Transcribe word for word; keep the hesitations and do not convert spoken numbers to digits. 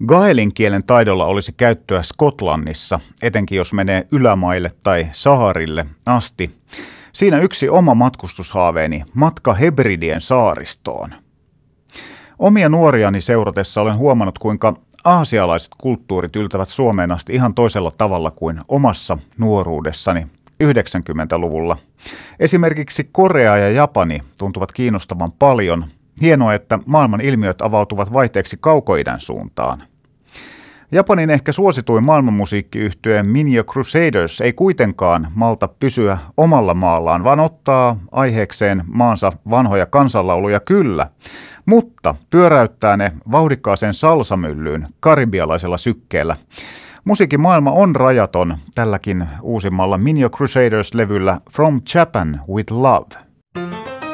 Gaelin kielen taidolla olisi käyttöä Skotlannissa, etenkin jos menee ylämaille tai Saharille asti. Siinä yksi oma matkustushaaveeni, matka Hebridien saaristoon. Omia nuoriani seuratessa olen huomannut, kuinka aasialaiset kulttuurit yltävät Suomeen asti ihan toisella tavalla kuin omassa nuoruudessani yhdeksänkymmentäluvulla. Esimerkiksi Korea ja Japani tuntuvat kiinnostavan paljon. Hienoa, että maailman ilmiöt avautuvat vaihteeksi kaukoidän suuntaan. Japanin ehkä suosituin maailmanmusiikkiyhtye Minyo Crusaders ei kuitenkaan malta pysyä omalla maallaan, vaan ottaa aiheekseen maansa vanhoja kansanlauluja kyllä, mutta pyöräyttää ne vauhdikkaaseen salsamyllyyn karibialaisella sykkeellä. Musiikin maailma on rajaton tälläkin uusimmalla Minyo Crusaders-levyllä From Japan with Love.